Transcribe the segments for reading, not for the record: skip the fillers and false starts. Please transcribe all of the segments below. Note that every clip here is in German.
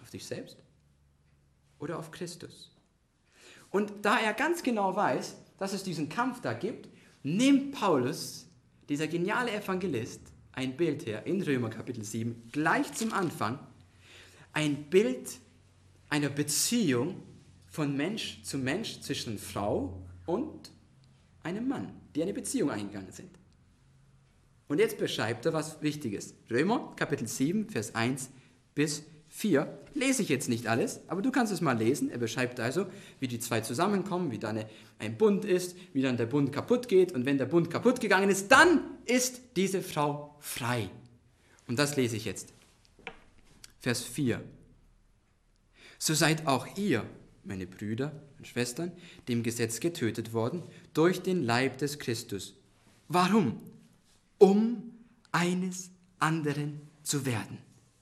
Auf dich selbst oder auf Christus? Und da er ganz genau weiß, dass es diesen Kampf da gibt, nimmt Paulus, dieser geniale Evangelist, ein Bild her in Römer Kapitel 7, gleich zum Anfang, ein Bild einer Beziehung von Mensch zu Mensch zwischen Frau und einem Mann, die eine Beziehung eingegangen sind. Und jetzt beschreibt er was Wichtiges. Römer Kapitel 7, Vers 1 bis 4. Lese ich jetzt nicht alles, aber du kannst es mal lesen. Er beschreibt also, wie die zwei zusammenkommen, wie dann ein Bund ist, wie dann der Bund kaputt geht. Und wenn der Bund kaputt gegangen ist, dann ist diese Frau frei. Und das lese ich jetzt. Vers 4. So seid auch ihr, meine Brüder und Schwestern, dem Gesetz getötet worden durch den Leib des Christus. Warum? Um eines anderen zu werden.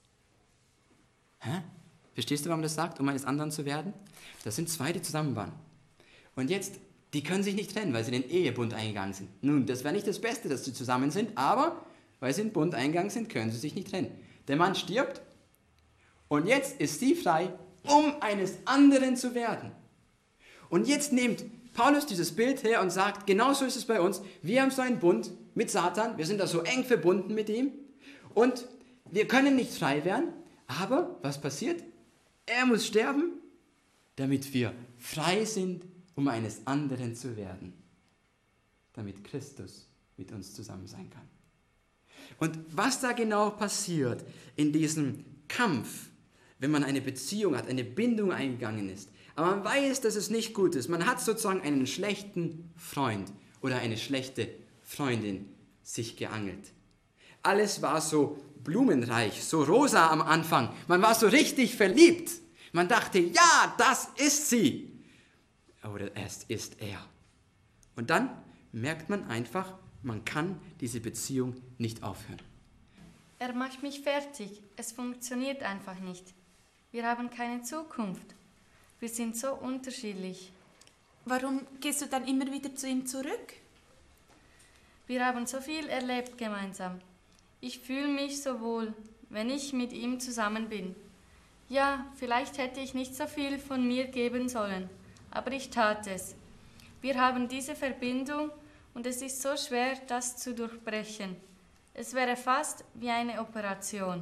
Verstehst du, warum das sagt, um eines anderen zu werden? Das sind zwei, die zusammen waren. Und jetzt, die können sich nicht trennen, weil sie in den Ehebund eingegangen sind. Nun, das wäre nicht das Beste, dass sie zusammen sind, aber weil sie in den Bund eingegangen sind, können sie sich nicht trennen. Der Mann stirbt und jetzt ist sie frei, um eines anderen zu werden. Und jetzt nimmt Paulus dieses Bild her und sagt, genauso ist es bei uns. Wir haben so einen Bund mit Satan, wir sind da so eng verbunden mit ihm und wir können nicht frei werden. Aber was passiert? Er muss sterben, damit wir frei sind, um eines anderen zu werden. Damit Christus mit uns zusammen sein kann. Und was da genau passiert in diesem Kampf, wenn man eine Beziehung hat, eine Bindung eingegangen ist, aber man weiß, dass es nicht gut ist. Man hat sozusagen einen schlechten Freund oder eine schlechte Freundin sich geangelt. Alles war so blumenreich, so rosa am Anfang. Man war so richtig verliebt. Man dachte, ja, das ist sie. Oder es ist er. Und dann merkt man einfach, man kann diese Beziehung nicht aufhören. Er macht mich fertig. Es funktioniert einfach nicht. Wir haben keine Zukunft. Wir sind so unterschiedlich. Warum gehst du dann immer wieder zu ihm zurück? Wir haben so viel erlebt gemeinsam. Ich fühle mich so wohl, wenn ich mit ihm zusammen bin. Ja, vielleicht hätte ich nicht so viel von mir geben sollen, aber ich tat es. Wir haben diese Verbindung und es ist so schwer, das zu durchbrechen. Es wäre fast wie eine Operation.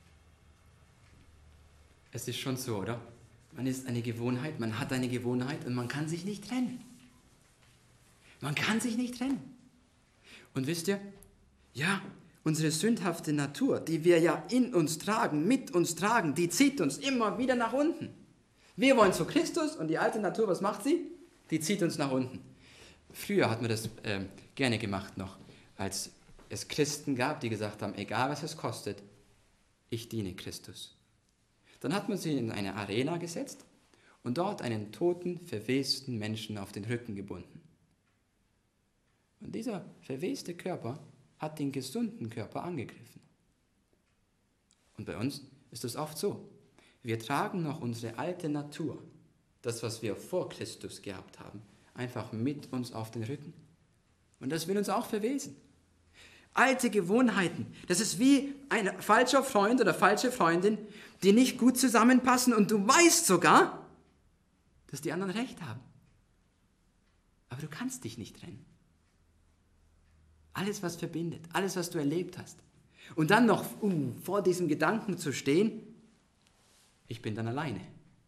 Es ist schon so, oder? Man ist eine Gewohnheit, man hat eine Gewohnheit und man kann sich nicht trennen. Man kann sich nicht trennen. Und wisst ihr, ja, unsere sündhafte Natur, die wir ja in uns tragen, mit uns tragen, die zieht uns immer wieder nach unten. Wir wollen zu Christus und die alte Natur, was macht sie? Die zieht uns nach unten. Früher hat man das gerne gemacht noch, als es Christen gab, die gesagt haben, egal was es kostet, ich diene Christus. Dann hat man sie in eine Arena gesetzt und dort einen toten, verwesten Menschen auf den Rücken gebunden. Und dieser verweste Körper hat den gesunden Körper angegriffen. Und bei uns ist es oft so. Wir tragen noch unsere alte Natur, das, was wir vor Christus gehabt haben, einfach mit uns auf den Rücken. Und das will uns auch verwesen. Alte Gewohnheiten, das ist wie ein falscher Freund oder falsche Freundin, die nicht gut zusammenpassen und du weißt sogar, dass die anderen recht haben. Aber du kannst dich nicht trennen. Alles, was verbindet, alles, was du erlebt hast. Und dann noch vor diesem Gedanken zu stehen, ich bin dann alleine.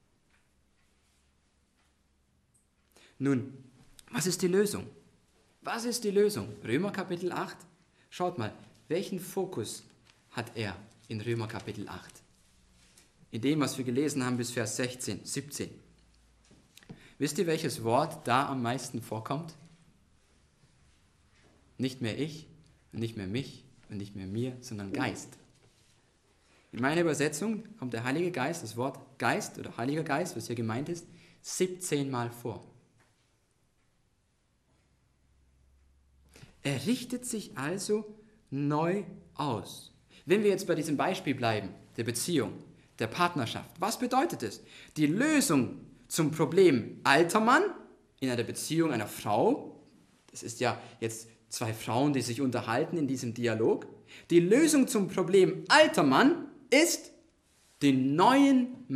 Nun, was ist die Lösung? Was ist die Lösung? Römer Kapitel 8. Schaut mal, welchen Fokus hat er in Römer Kapitel 8? In dem, was wir gelesen haben bis Vers 16, 17. Wisst ihr, welches Wort da am meisten vorkommt? Nicht mehr ich und nicht mehr mich und nicht mehr mir, sondern Geist. In meiner Übersetzung kommt der Heilige Geist, das Wort Geist oder Heiliger Geist, was hier gemeint ist, 17 Mal vor. Er richtet sich also neu aus. Wenn wir jetzt bei diesem Beispiel bleiben, der Beziehung, der Partnerschaft, was bedeutet es? Die Lösung zum Problem alter Mann in einer Beziehung einer Frau, das ist ja jetzt zwei Frauen, die sich unterhalten in diesem Dialog. Die Lösung zum Problem alter Mann ist, den neuen